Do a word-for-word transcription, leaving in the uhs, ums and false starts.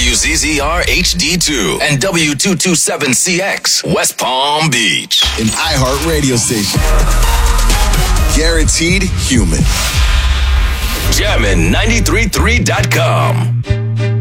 W Z Z R H D two and W two twenty-seven C X, West Palm Beach. An iHeart radio station. Guaranteed human. Jammin' ninety-three point three dot com.